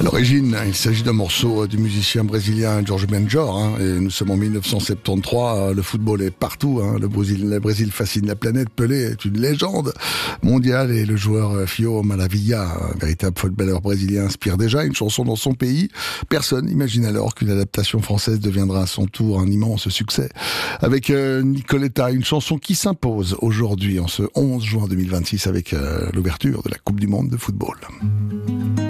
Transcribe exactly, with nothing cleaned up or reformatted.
l'origine, il s'agit d'un morceau du musicien brésilien Jorge Benjor, hein, et nous sommes en mille neuf cent soixante-treize, le football est partout, hein, le, Brésil, le Brésil fascine la planète, Pelé est une légende mondiale et le joueur Fio Malavilla, un véritable footballeur brésilien, inspire déjà une chanson dans son pays. Personne n'imagine alors qu'une adaptation française deviendra à son tour un immense succès. Avec euh, Nicoletta, une chanson qui s'impose aujourd'hui en ce onze juin deux mille vingt-six avec euh, l'ouverture de la Coupe du Monde de football.